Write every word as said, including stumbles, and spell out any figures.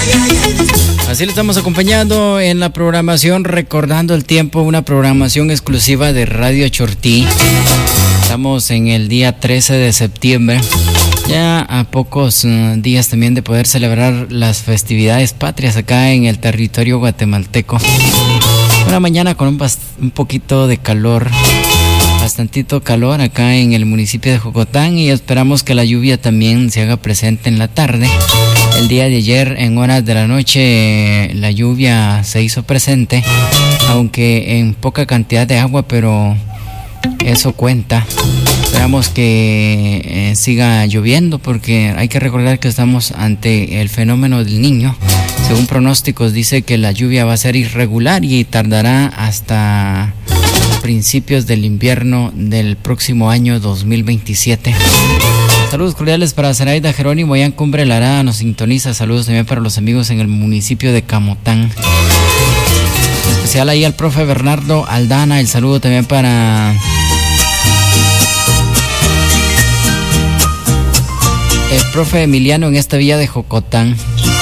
Así le estamos acompañando en la programación Recordando el Tiempo, una programación exclusiva de Radio Chortí. Estamos en el día trece de septiembre, ya a pocos uh, días también de poder celebrar las festividades patrias acá en el territorio guatemalteco. Una mañana con un, un poquito de calor, bastantito calor acá en el municipio de Jocotán, y esperamos que la lluvia también se haga presente en la tarde. El día de ayer, en horas de la noche, la lluvia se hizo presente, aunque en poca cantidad de agua, pero eso cuenta. Esperamos que eh, siga lloviendo, porque hay que recordar que estamos ante el fenómeno del Niño. Según pronósticos, dice que la lluvia va a ser irregular y tardará hasta principios del invierno del próximo año dos mil veintisiete. Saludos cordiales para Zenaida Jerónimo, allá en Cumbre Larada nos sintoniza. Saludos también para los amigos en el municipio de Camotán. En especial ahí al profe Bernardo Aldana, el saludo también para el profe Emiliano en esta villa de Jocotán.